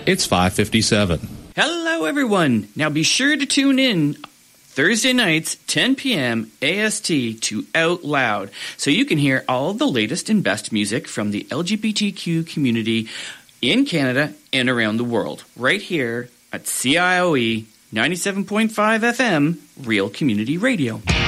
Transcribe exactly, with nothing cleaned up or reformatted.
It's five fifty-seven. Hello, everyone. Now be sure to tune in Thursday nights, ten p.m. A S T to Out Loud, so you can hear all the latest and best music from the L G B T Q community in Canada and around the world, right here at C I O E ninety-seven point five F M, Real Community Radio.